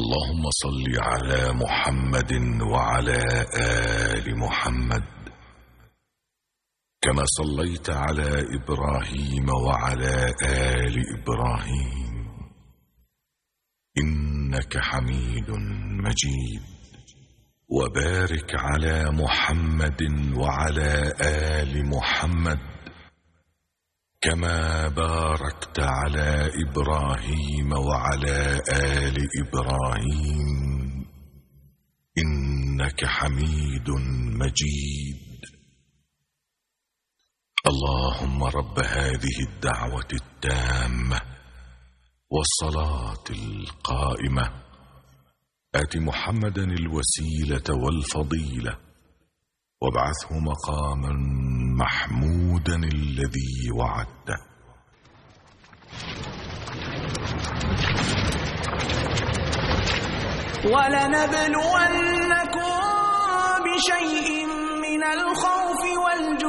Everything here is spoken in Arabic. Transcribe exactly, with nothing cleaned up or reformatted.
اللهم صل على محمد وعلى آل محمد كما صليت على إبراهيم وعلى آل إبراهيم إنك حميد مجيد. وبارك على محمد وعلى آل محمد كما باركت على إبراهيم وعلى آل إبراهيم إنك حميد مجيد. اللهم رب هذه الدعوة التامة والصلاة القائمة آت محمدا الوسيلة والفضيلة وابعثه مقاما محمودا الذي وعدته. ولنبلونكم بشيء من الخوف والجوع